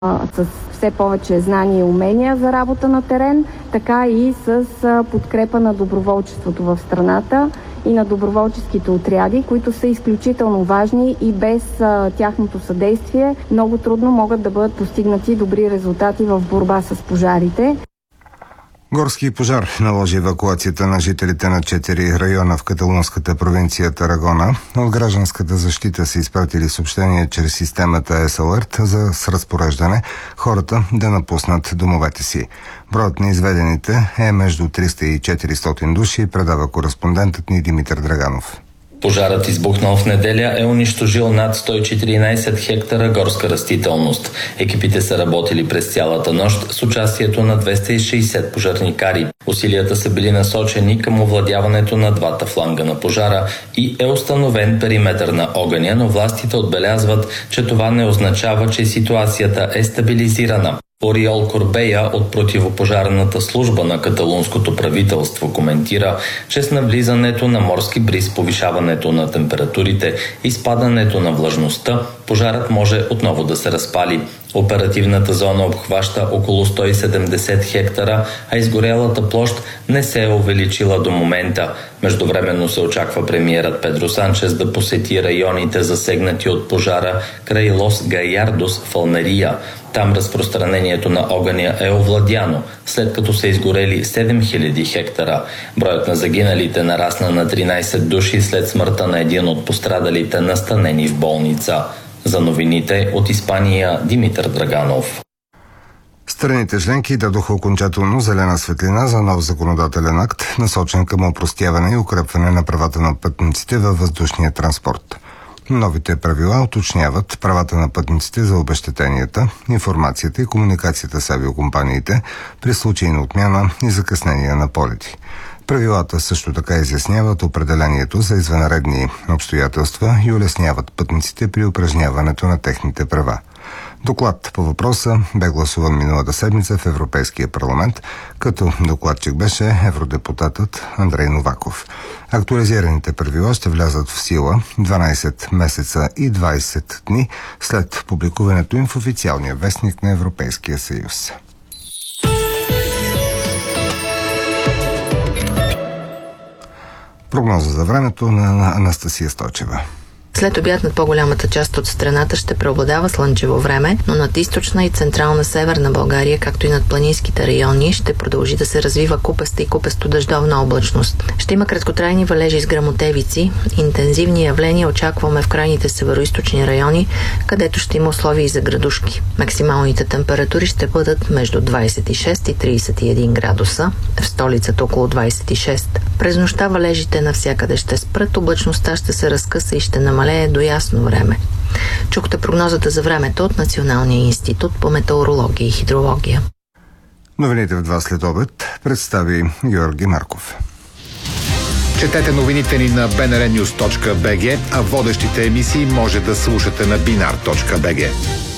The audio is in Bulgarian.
с все повече знания и умения за работа на терен, така и с подкрепа на доброволчеството в страната и на доброволческите отряди, които са изключително важни и без тяхното съдействие много трудно могат да бъдат постигнати добри резултати в борба с пожарите. Горски пожар наложи евакуацията на жителите на 4 района в каталунската провинция Тарагона. От гражданската защита са изпратили съобщение чрез системата S-Alert с разпореждане хората да напуснат домовете си. Броят на изведените е между 300 и 400 души, предава кореспондентът ни Димитър Драганов. Пожарът, избухнал в неделя, е унищожил над 114 хектара горска растителност. Екипите са работили през цялата нощ с участието на 260 пожарникари. Усилията са били насочени към овладяването на двата фланга на пожара и е установен периметър на огъня, но властите отбелязват, че това не означава, че ситуацията е стабилизирана. Ориол Корбея от противопожарната служба на каталунското правителство коментира, че с навлизането на морски бриз, повишаването на температурите и спадането на влажността, пожарът може отново да се разпали. Оперативната зона обхваща около 170 хектара, а изгорялата площ не се е увеличила до момента. Междувременно се очаква премиерът Педро Санчес да посети районите, засегнати от пожара край Лос Гаярдос в Алмерия. Там разпространението на огъня е овладяно, след като са изгорели 7000 хектара. Броят на загиналите нарасна на 13 души след смъртта на един от пострадалите, настанени в болница. За новините от Испания, Димитър Драганов. Страните членки дадоха окончателно зелена светлина за нов законодателен акт, насочен към опростяване и укрепване на правата на пътниците във въздушния транспорт. Новите правила уточняват правата на пътниците за обезщетенията, информацията и комуникацията с авиокомпаниите при случай на отмяна и закъснения на полети. Правилата също така изясняват определението за извънредни обстоятелства и улесняват пътниците при упражняването на техните права. Доклад по въпроса бе гласуван миналата седмица в Европейския парламент, като докладчик беше евродепутатът Андрей Новаков. Актуализираните правила ще влязат в сила 12 месеца и 20 дни след публикуването им в официалния вестник на Европейския съюз. Прогноза за времето на Анастасия Стойчева. След обяд над по-голямата част от страната ще преобладава слънчево време, но над източна и централна северна България, както и над планинските райони, ще продължи да се развива купеста и купесто-дъждовна облачност. Ще има краткотрайни валежи с гръмотевици. Интензивни явления очакваме в крайните североизточни райони, където ще има условия и за градушки. Максималните температури ще бъдат между 26 и 31 градуса, в столицата около 26. През нощта валежите навсякъде ще спрат, облачността ще се разкъса и ще намалее до ясно време. Чухте прогнозата за времето от Националния институт по метеорология и хидрология. Новините в 2 след обед представи Георги Марков. Четете новините ни на bnrnews.bg, а водещите емисии може да слушате на binar.bg.